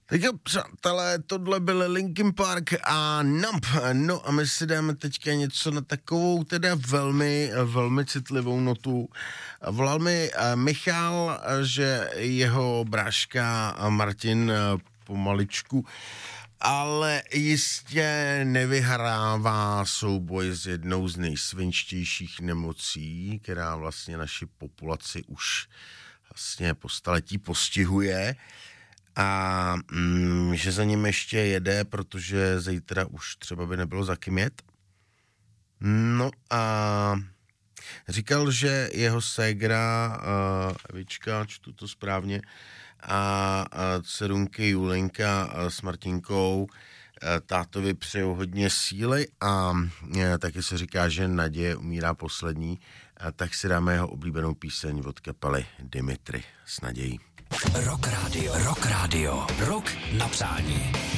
Tak jo, přátelé, tohle byl Linkin Park a Numb. No a my si dáme teďka něco na takovou teda velmi citlivou notu. Volal mi Michal, že jeho bráška Martin pomaličku, ale jistě nevyhrává souboj s jednou z nejsvinštějších nemocí, která vlastně naši populaci už vlastně po staletí postihuje. A že za ním ještě jede, protože zítra už třeba by nebylo za kým jet. No a říkal, že jeho ségra Evička, čtu to správně, a dcerunky Julenka s Martinkou tátovi přejou hodně síly a taky se říká, že naděje umírá poslední, tak si dáme jeho oblíbenou píseň od kapely Dimitri s nadějí. Rock Radio. Rock na přání.